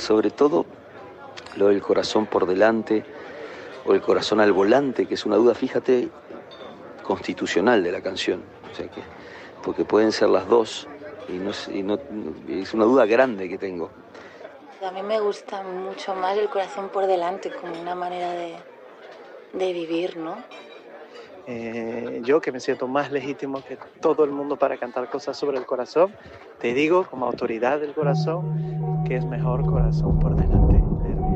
sobre todo lo del corazón por delante o el corazón al volante, que es una duda, fíjate, constitucional de la canción. O sea que, porque pueden ser las dos es una duda grande que tengo. A mí me gusta mucho más el corazón por delante, como una manera de vivir, ¿no? Yo, que me siento más legítimo que todo el mundo para cantar cosas sobre el corazón, te digo como autoridad del corazón que es mejor corazón por delante.